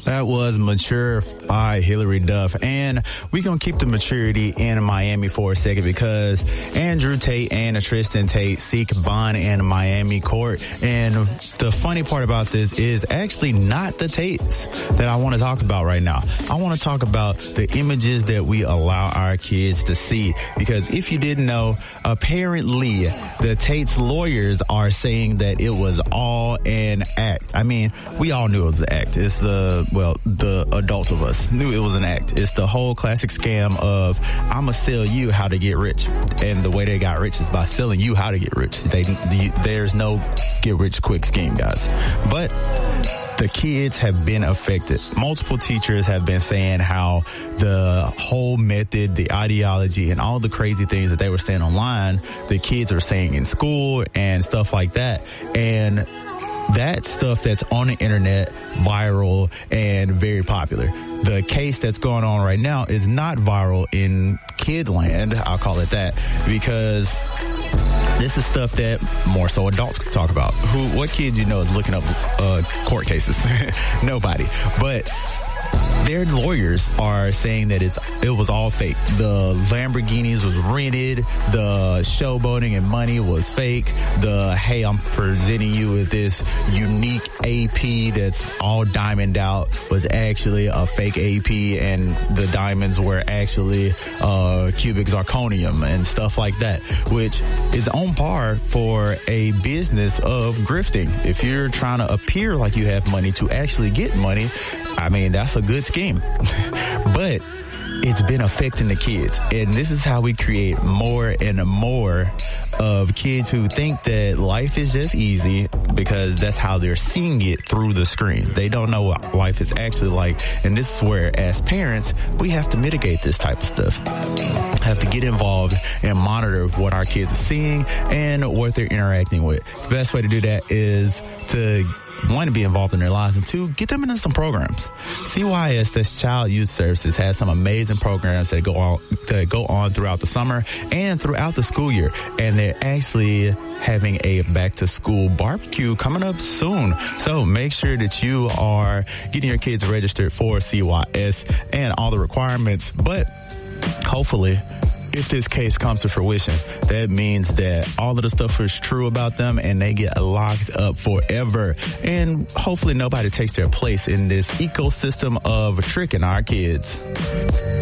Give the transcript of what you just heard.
That was Mature by Hilary Duff. And we're going to keep the maturity in Miami for a second because Andrew Tate and Tristan Tate seek bond in Miami court. And the funny part about this is actually not the Tates that I want to talk about right now. I want to talk about the images that we allow our kids to see. Because if you didn't know, apparently the Tates lawyers are saying that it was all an act. I mean, we all knew it was an act. It's the adults of us knew it was an act. It's the whole classic scam of I'm gonna sell you how to get rich, and the way they got rich is by selling you how to get rich. There's no get rich quick scheme, guys. But the kids have been affected. Multiple teachers have been saying how the whole method, the ideology, and all the crazy things that they were saying online, the kids are saying in school and stuff like that. And that stuff that's on the internet, viral and very popular. The case that's going on right now is not viral in kidland, I'll call it that, because this is stuff that more so adults can talk about. What kid you know is looking up court cases? Nobody. But their lawyers are saying that it was all fake. The Lamborghinis was rented. The showboating and money was fake. Hey, I'm presenting you with this unique AP that's all diamond out was actually a fake AP, and the diamonds were actually cubic zirconium and stuff like that, which is on par for a business of grifting. If you're trying to appear like you have money to actually get money, I mean, that's a good scheme. But it's been affecting the kids. And this is how we create more and more of kids who think that life is just easy because that's how they're seeing it through the screen. They don't know what life is actually like. And this is where, as parents, we have to mitigate this type of stuff. Have to get involved and monitor what our kids are seeing and what they're interacting with. The best way to do that is to, one, to be involved in their lives, and two, get them into some programs. CYS, that's Child Youth Services, has some amazing programs that go on throughout the summer and throughout the school year. And they're actually having a back to school barbecue coming up soon. So make sure that you are getting your kids registered for CYS and all the requirements. But hopefully, if this case comes to fruition, that means that all of the stuff is true about them and they get locked up forever. And hopefully nobody takes their place in this ecosystem of tricking our kids.